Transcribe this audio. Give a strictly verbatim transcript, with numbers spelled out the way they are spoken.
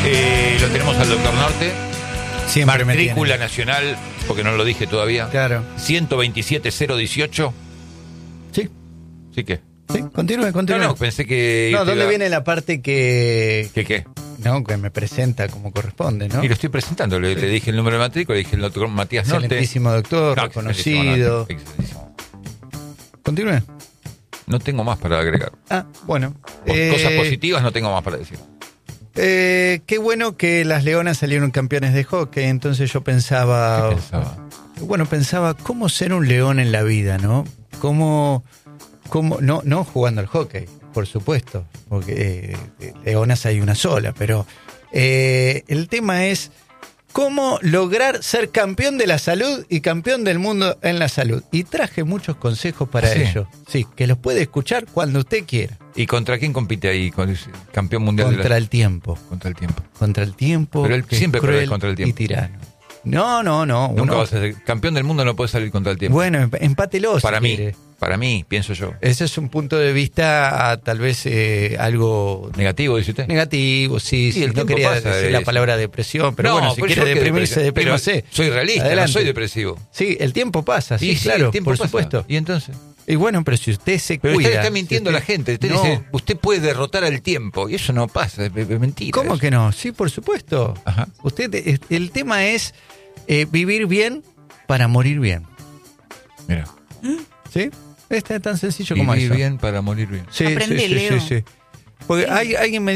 Eh, lo tenemos al Doctor Norte. Siempre me Matrícula tiene. nacional, porque no lo dije todavía. Claro. ciento veintisiete cero dieciocho. Sí, ¿Sí qué? sí, continúe, continúe. No, no, pensé que... No, te ¿dónde iba- viene la parte que, ¿Qué qué? no, que me presenta como corresponde, ¿no? Y lo estoy presentando. Le, le dije el número de matrícula, le dije el doctor Matías Norte. Excelentísimo doctor, No, reconocido. excelentísimo, Norte, excelentísimo. Continúe. No tengo más para agregar. Ah, bueno. Por Eh, cosas positivas no tengo más para decir. eh, qué bueno que las Leonas salieron campeones de hockey, entonces yo pensaba... ¿Qué pensaba? Bueno, pensaba cómo ser un león en la vida, ¿no? Cómo, cómo no, no jugando al hockey, por supuesto, porque eh, leonas hay una sola, pero eh, el tema es cómo lograr ser campeón de la salud y campeón del mundo en la salud. Y traje muchos consejos para ¿Sí? ello. Sí, que los puede escuchar cuando usted quiera. ¿Y contra quién compite ahí? Con el campeón mundial de Contra la... el tiempo. Contra el tiempo. Contra el tiempo. Pero él que es siempre pierde cruel contra el tiempo. y tirano. No, no, no. Nunca uno- vas a ser campeón del mundo, no puedes salir contra el tiempo. Bueno, emp- empátelo si para mí, quiere. para mí, pienso yo. Ese es un punto de vista ah, tal vez eh, algo Negativo, dice usted. negativo, sí, Sí, sí. el No tiempo quería pasa, decir la es- palabra depresión, pero No, bueno, si pero quiere yo que deprimirse, depresión, pero deprímase. soy realista, Adelante. no soy depresivo. Sí, el tiempo pasa, sí, Y sí, claro, el tiempo por pasa. supuesto. Y entonces. Y bueno, pero si usted se Pero cuida... usted le está mintiendo si a usted- la gente. Usted No. dice, usted puede derrotar al tiempo. Y eso no pasa, es, es mentira. ¿Cómo eso. que no? Sí, por supuesto. Ajá. Usted, eh, el tema es eh, vivir bien para morir bien. Mira, ¿Sí? Este es tan sencillo como vivir eso. bien para morir bien. Sí, sí, Aprende, sí, Leo. sí, sí. Porque hay, alguien me